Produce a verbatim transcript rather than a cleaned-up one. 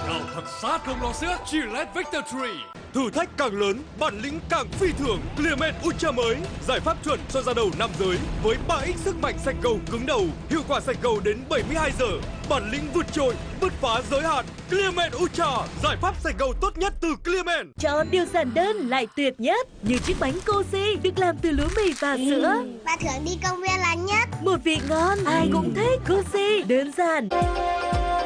Gạo thật sát không lo sữa Gillette Victor ba. Thử thách càng lớn, bản lĩnh càng phi thường. Clearman Ultra mới, giải pháp chuẩn cho da đầu nam giới với ba x sức mạnh sạch cầu cứng đầu, hiệu quả sạch cầu đến bảy mươi hai giờ, bản lĩnh vượt trội, bứt phá giới hạn. Clearman Ultra, giải pháp sạch cầu tốt nhất từ Clearman. Chọn điều giản đơn lại tuyệt nhất, như chiếc bánh Cozy được làm từ lúa mì và sữa. Và thưởng đi công viên là nhất. Một vị ngon, ai cũng thích. Cozy đơn giản.